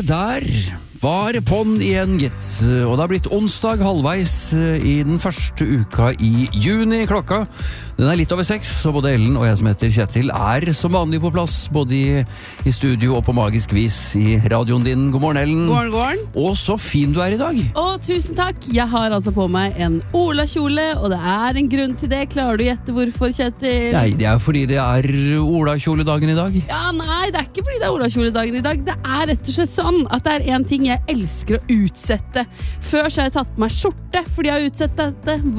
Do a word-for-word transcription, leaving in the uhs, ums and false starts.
der var på'n igjen, gitt. Og det har blitt onsdag halvveis i den første uka i juni. Klokka, den er litt over seks, og både Ellen og jeg som heter Kjetil er som vanlig på plass, både i, i studio og på magisk vis i radioen din. God morgen, Ellen. God morgen, god morgen. Og så fin du er i dag. Å, tusen takk. Jeg har altså på meg en Ola-kjole, og det er en grunn til det. Klarer du å gjette hvorfor, Kjetil? Nei, det er fordi det er Ola-kjoledagen i dag. Ja, nei, det er ikke fordi det er Ola-kjoledagen i dag. Det er rett og slett sånn at det er en ting jeg elsker å utsette. Før så har jeg tatt på meg skjorte fordi jeg har utsett dette.